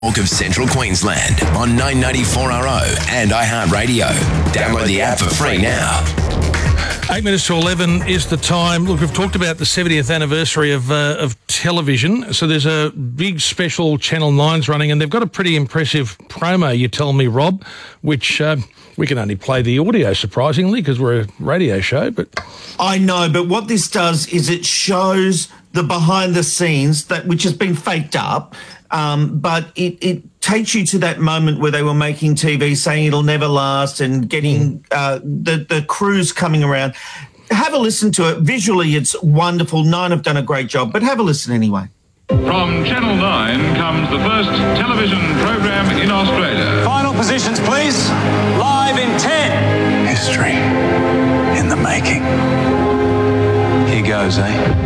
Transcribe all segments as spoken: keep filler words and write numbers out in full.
Talk of Central Queensland on nine ninety-four R O and iHeartRadio. Download the app for free now. Eight minutes to eleven is the time. Look, we've talked about the seventieth anniversary of uh, of television. So there's a big special Channel nine's running, and they've got a pretty impressive promo, you tell me, Rob, which uh, we can only play the audio, surprisingly, because we're a radio show. But I know, but what this does is it shows the behind the scenes, that which has been faked up, um, but it, it takes you to that moment where they were making T V, saying it'll never last, and getting uh, the, the crews coming around. Have a listen to it. Visually, it's wonderful. Nine have done a great job, but have a listen anyway. From Channel nine comes the first television program in Australia. Final positions, please. Live in ten. History in the making. Here goes, eh?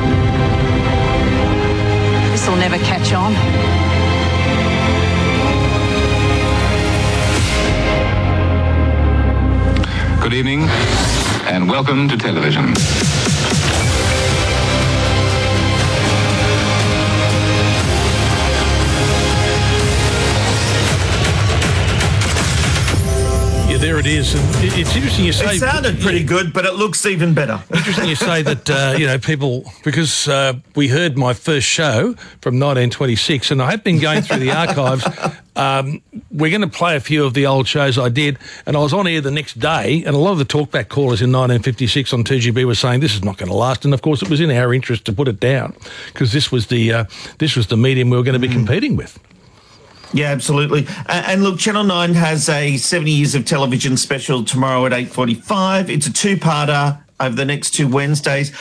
This'll never catch on. Good evening and welcome to television. yeah, there it is. And it's interesting you say... It sounded pretty good, but it looks even better. Interesting you say that, uh, you know, people... Because uh, we heard my first show from nineteen twenty-six, and I have been going through the archives. Um, we're going to play a few of the old shows I did, and I was on air the next day, and a lot of the talkback callers in nineteen fifty-six on two G B were saying this is not going to last, and of course it was in our interest to put it down because this was the uh, this was the medium we were going to be mm. competing with. Yeah, absolutely. And, and look, Channel nine has a seventy years of television special tomorrow at eight forty-five. It's a two-parter over the next two Wednesdays.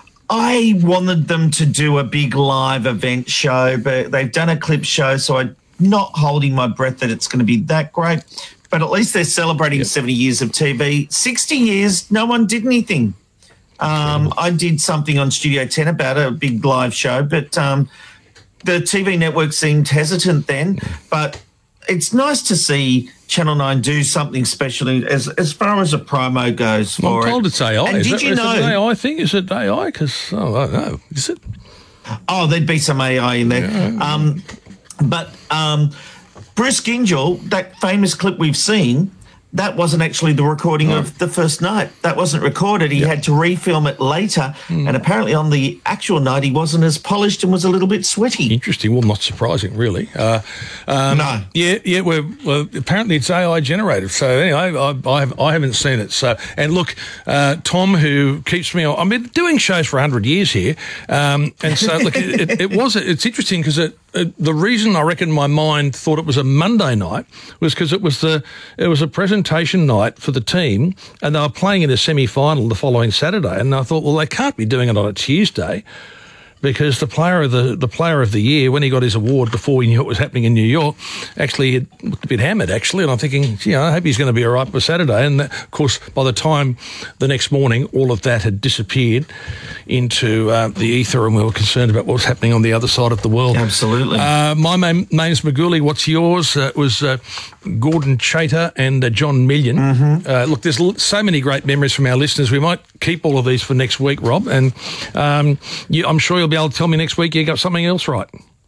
I wanted them to do a big live event show, but they've done a clip show, so I'm not holding my breath that it's going to be that great. But at least they're celebrating yep. seventy years of T V. sixty years, no one did anything. Um, I did something on Studio ten about it, a big live show, but... Um, the T V network seemed hesitant then, but it's nice to see Channel nine do something special as as far as a promo goes for it. I'm told it. it's A I. And is did that, you is know? it an A I thing? Is it A I? Because, oh, I don't know. Is it? Oh, there'd be some A I in there. Yeah. Um, but um, Bruce Gyngell, that famous clip we've seen, that wasn't actually the recording oh. of the first night. That wasn't recorded. He yep. had to refilm it later, mm. and apparently on the actual night he wasn't as polished and was a little bit sweaty. Interesting. Well, not surprising, really. Uh, um, no. Yeah, yeah. We're, well, apparently it's A I generated. So anyway, I, I, have, I haven't seen it. So and look, uh, Tom, who keeps me on. I've been doing shows for a hundred years here, um, and so look, it, it, it was. It's interesting because it. Uh, the reason I reckon my mind thought it was a Monday night was because it was the it was a presentation night for the team, and they were playing in a semi-final the following Saturday. And I thought, well, they can't be doing it on a Tuesday because the player of the the player of the year, when he got his award before he knew what was happening in New York, actually he looked a bit hammered. Actually, and I'm thinking, you know, I hope he's going to be all right for Saturday. And that, of course, by the time the next morning, all of that had disappeared into uh, the ether, and we were concerned about what was happening on the other side of the world. Absolutely. Uh, my name, name's Magooly. What's yours? Uh, it was uh, Gordon Chater and uh, John Million. Mm-hmm. Uh, look, there's so many great memories from our listeners. We might keep all of these for next week, Rob, and um, you, I'm sure you'll be able to tell me next week you got something else right.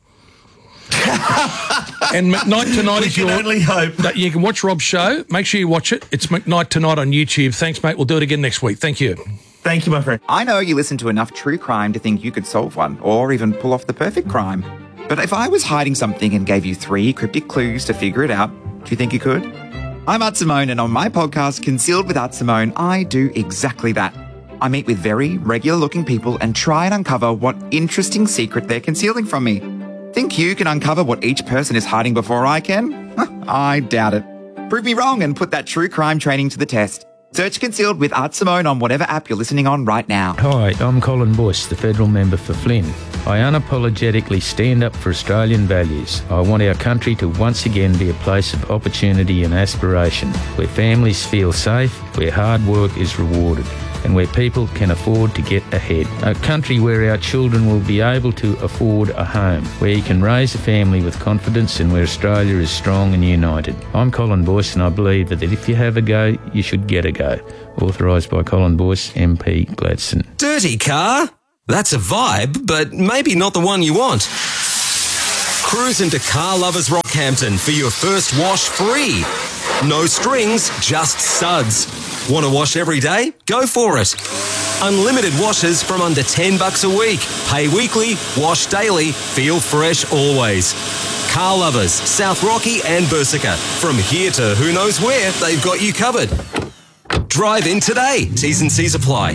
And McKnight Tonight we is can your... only hope. You can watch Rob's show. Make sure you watch it. It's McKnight Tonight on YouTube. Thanks, mate. We'll do it again next week. Thank you. Thank you, my friend. I know you listen to enough true crime to think you could solve one, or even pull off the perfect crime. But if I was hiding something and gave you three cryptic clues to figure it out, do you think you could? I'm Art Simone, and on my podcast, Concealed with Art Simone, I do exactly that. I meet with very regular-looking people and try and uncover what interesting secret they're concealing from me. Think you can uncover what each person is hiding before I can? I doubt it. Prove me wrong and put that true crime training to the test. Search Concealed with Art Simone on whatever app you're listening on right now. Hi, I'm Colin Boyce, the federal member for Flynn. I unapologetically stand up for Australian values. I want our country to once again be a place of opportunity and aspiration, where families feel safe, where hard work is rewarded, and where people can afford to get ahead. A country where our children will be able to afford a home, where you can raise a family with confidence, and where Australia is strong and united. I'm Colin Boyce, and I believe that if you have a go, you should get a go. Authorised by Colin Boyce, M P Gladstone. Dirty car? That's a vibe, but maybe not the one you want. Cruise into Car Lovers Rockhampton for your first wash free. No strings, just suds. Want to wash every day? Go for it. Unlimited washes from under ten bucks a week. Pay weekly, wash daily, feel fresh always. Car Lovers, South Rocky and Bersica. From here to who knows where, they've got you covered. Drive in today. T's and C's apply.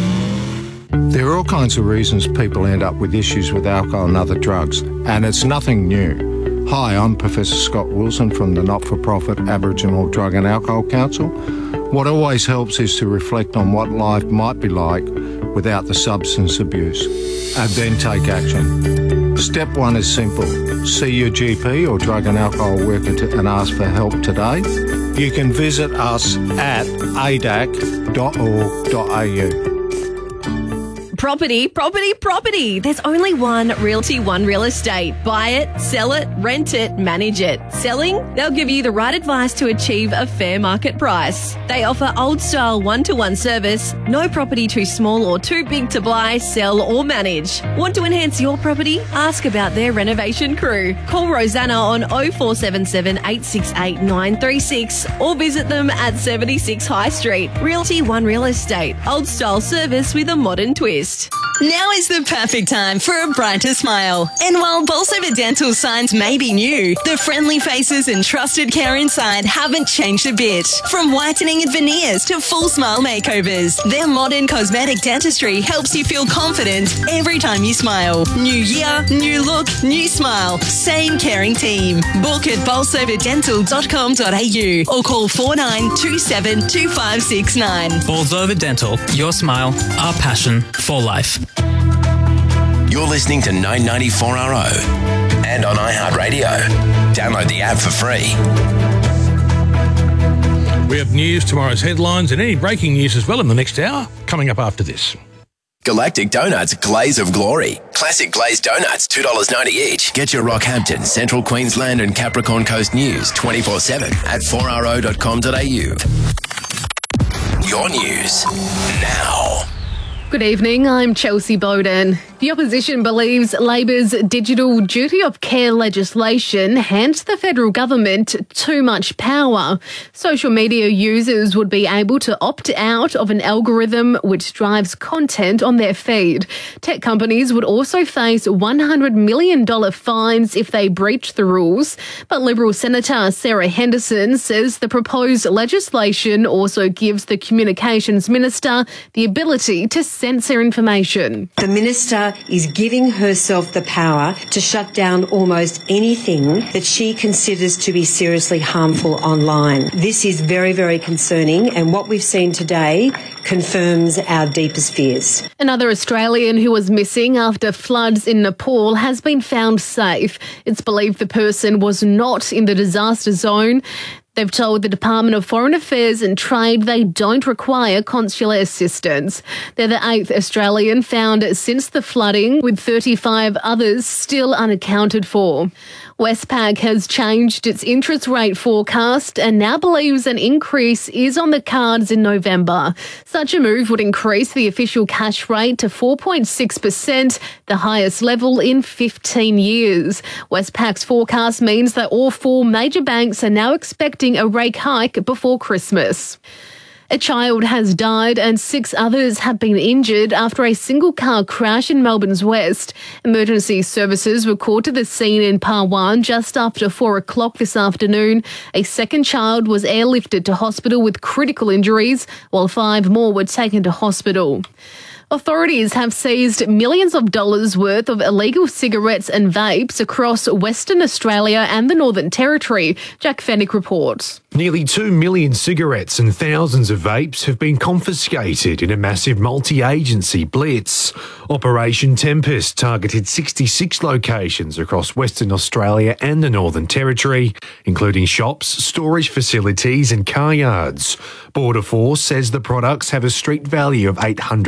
There are all kinds of reasons people end up with issues with alcohol and other drugs, and it's nothing new. Hi, I'm Professor Scott Wilson from the not-for-profit Aboriginal Drug and Alcohol Council. What always helps is to reflect on what life might be like without the substance abuse, and then take action. Step one is simple. See your G P or drug and alcohol worker to, and ask for help today. You can visit us at a d a c dot org dot a u. Property, property, property. There's only one Realty One Real Estate. Buy it, sell it, rent it, manage it. Selling? They'll give you the right advice to achieve a fair market price. They offer old-style one-to-one service. No property too small or too big to buy, sell or manage. Want to enhance your property? Ask about their renovation crew. Call Rosanna on oh four seven seven, eight six eight, nine three six or visit them at seventy-six High Street. Realty One Real Estate. Old-style service with a modern twist. Now is the perfect time for a brighter smile. And while Bolsover Dental signs may be new, the friendly faces and trusted care inside haven't changed a bit. From whitening and veneers to full smile makeovers, their modern cosmetic dentistry helps you feel confident every time you smile. New year, new look, new smile. Same caring team. Book at bolsover dental dot com dot a u or call four nine two seven two five six nine. Bolsover Dental, your smile, our passion for life. You're listening to nine ninety-four R O and on iHeartRadio. Download the app for free. We have news, tomorrow's headlines, and any breaking news as well in the next hour, coming up after this. Galactic Donuts Glaze of Glory. Classic glazed donuts, two dollars ninety each. Get your Rockhampton, Central Queensland and Capricorn Coast news twenty-four seven at four r o dot com dot a u. Your news now. Good evening, I'm Chelsea Bowden. The opposition believes Labor's digital duty of care legislation hands the federal government too much power. Social media users would be able to opt out of an algorithm which drives content on their feed. Tech companies would also face one hundred million dollars fines if they breach the rules. But Liberal Senator Sarah Henderson says the proposed legislation also gives the Communications Minister the ability to censor information. The Minister is giving herself the power to shut down almost anything that she considers to be seriously harmful online. This is very, very concerning, and what we've seen today confirms our deepest fears. Another Australian who was missing after floods in Nepal has been found safe. It's believed the person was not in the disaster zone. They've told the Department of Foreign Affairs and Trade they don't require consular assistance. They're the eighth Australian found since the flooding, with thirty-five others still unaccounted for. Westpac has changed its interest rate forecast and now believes an increase is on the cards in November. Such a move would increase the official cash rate to four point six percent, the highest level in fifteen years. Westpac's forecast means that all four major banks are now expecting a rate hike before Christmas. A child has died and six others have been injured after a single-car crash in Melbourne's west. Emergency services were called to the scene in Parwan just after four o'clock this afternoon. A second child was airlifted to hospital with critical injuries, while five more were taken to hospital. Authorities have seized millions of dollars worth of illegal cigarettes and vapes across Western Australia and the Northern Territory. Jack Fennick reports. Nearly two million cigarettes and thousands of vapes have been confiscated in a massive multi-agency blitz. Operation Tempest targeted sixty-six locations across Western Australia and the Northern Territory, including shops, storage facilities and car yards. Border Force says the products have a street value of eight hundred thousand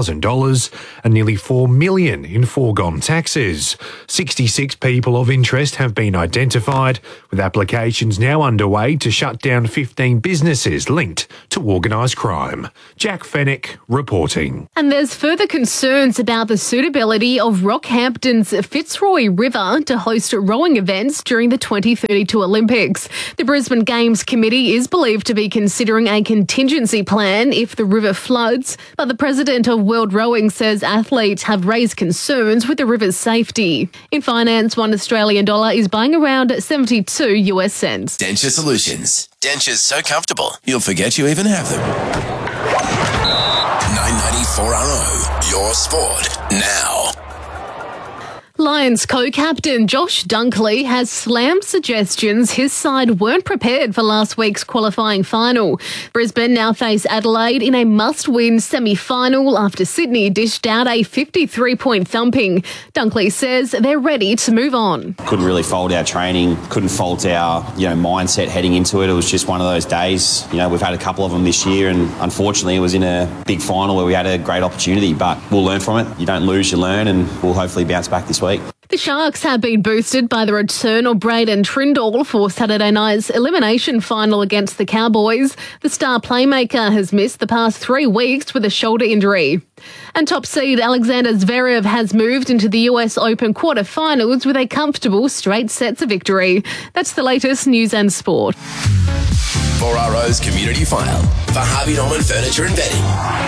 thousand dollars and nearly four million dollars in foregone taxes. sixty-six people of interest have been identified, with applications now underway to shut down fifteen businesses linked to organised crime. Jack Fennick reporting. And there's further concerns about the suitability of Rockhampton's Fitzroy River to host rowing events during the twenty thirty-two Olympics. The Brisbane Games Committee is believed to be considering a contingency plan if the river floods, but the president of World Rowing says athletes have raised concerns with the river's safety. In finance, one Australian dollar is buying around seventy-two US cents. Denture Solutions. Dentures so comfortable, you'll forget you even have them. nine ninety-four R O, your sport now. Lions co-captain Josh Dunkley has slammed suggestions his side weren't prepared for last week's qualifying final. Brisbane now face Adelaide in a must-win semi-final after Sydney dished out a fifty-three point thumping. Dunkley says they're ready to move on. Couldn't really fault our training, couldn't fault our you know mindset heading into it. It was just one of those days. You know, we've had a couple of them this year, and unfortunately it was in a big final where we had a great opportunity, but we'll learn from it. You don't lose, you learn, and we'll hopefully bounce back this week. The Sharks have been boosted by the return of Braden Trindall for Saturday night's elimination final against the Cowboys. The star playmaker has missed the past three weeks with a shoulder injury. And top seed Alexander Zverev has moved into the U S Open quarterfinals with a comfortable straight sets of victory. That's the latest news and sport. four R O's Community File for Harvey Norman Furniture and Bedding.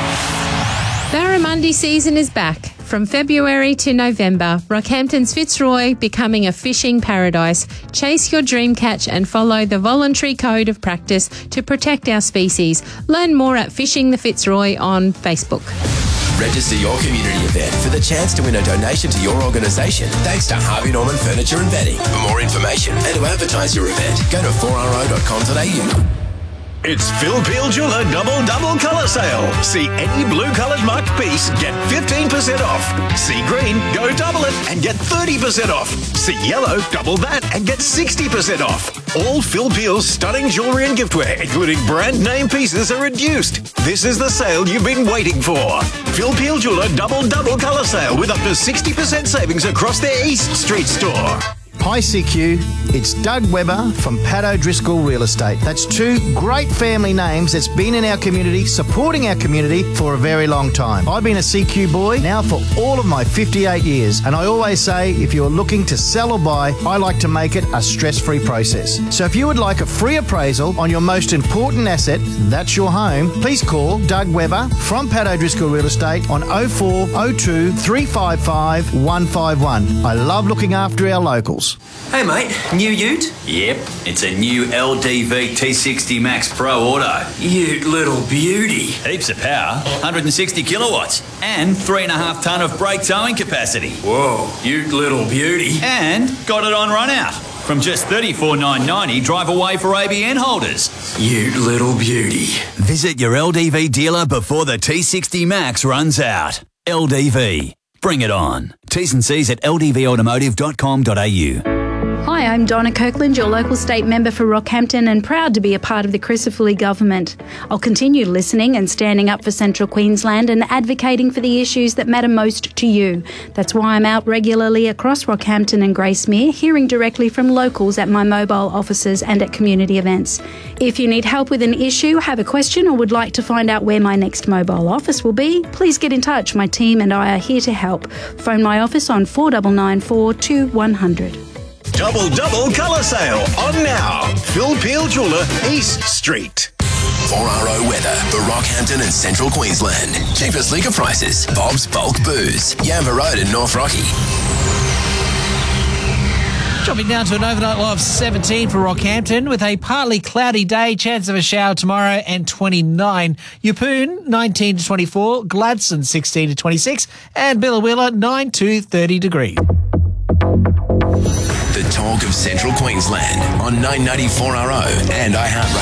Barramundi season is back. From February to November, Rockhampton's Fitzroy becoming a fishing paradise. Chase your dream catch and follow the voluntary code of practice to protect our species. Learn more at Fishing the Fitzroy on Facebook. Register your community event for the chance to win a donation to your organisation thanks to Harvey Norman Furniture and Bedding. For more information and to advertise your event, go to four R O dot com dot A U. It's Phil Peel Jeweller Double Double Colour Sale. See any blue-coloured marked piece, get fifteen percent off. See green, go double it and get thirty percent off. See yellow, double that and get sixty percent off. All Phil Peel's stunning jewellery and giftware, including brand name pieces, are reduced. This is the sale you've been waiting for. Phil Peel Jeweller Double Double Colour Sale with up to sixty percent savings across their East Street store. Hi C Q, it's Doug Webber from Pat O'Driscoll Real Estate. That's two great family names that's been in our community, supporting our community for a very long time. I've been a C Q boy now for all of my fifty-eight years, and I always say if you're looking to sell or buy, I like to make it a stress-free process. So if you would like a free appraisal on your most important asset, that's your home, please call Doug Webber from Pat O'Driscoll Real Estate on oh four oh two, three five five, one five one. I love looking after our locals. Hey mate, new ute? Yep, it's a new L D V T sixty Max Pro Auto. You little beauty. Heaps of power, one hundred sixty kilowatts, and three and a half tonne of brake towing capacity. Whoa, you little beauty. And got it on run out. From just thirty-four thousand nine hundred ninety, drive away for A B N holders. You little beauty. Visit your L D V dealer before the T sixty Max runs out. L D V. Bring it on. T's and C's at l d v automotive dot com dot a u. Hi, I'm Donna Kirkland, your local state member for Rockhampton, and proud to be a part of the Christopher Lee government. I'll continue listening and standing up for Central Queensland and advocating for the issues that matter most to you. That's why I'm out regularly across Rockhampton and Gracemere, hearing directly from locals at my mobile offices and at community events. If you need help with an issue, have a question, or would like to find out where my next mobile office will be, please get in touch. My team and I are here to help. Phone my office on four nine nine four, two one zero zero. Double Double Colour Sale on now. Phil Peel Jeweller, East Street. four R O weather for Rockhampton and Central Queensland. Cheapest liquor prices. Bob's Bulk Booze. Yamba Road in North Rocky. Dropping down to an overnight low of seventeen for Rockhampton with a partly cloudy day, chance of a shower tomorrow, and twenty-nine. Yeppoon, nineteen to twenty-four. Gladstone, sixteen to twenty-six. And Billawheeler, nine to thirty degrees. The talk of Central Queensland on nine ninety-four R O and iHeartRadio.